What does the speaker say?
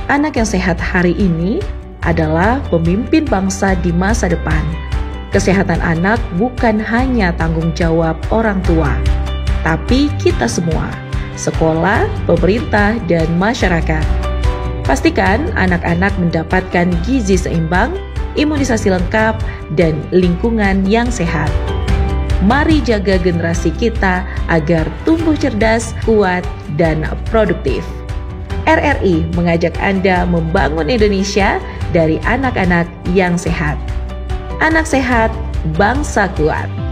Anak yang sehat hari ini adalah pemimpin bangsa di masa depan. Kesehatan anak bukan hanya tanggung jawab orang tua, tapi kita semua, sekolah, pemerintah, dan masyarakat. Pastikan anak-anak mendapatkan gizi seimbang, imunisasi lengkap, dan lingkungan yang sehat. Mari jaga generasi kita agar tumbuh cerdas, kuat, dan produktif. RRI mengajak Anda membangun Indonesia dari anak-anak yang sehat. Anak sehat, bangsa kuat.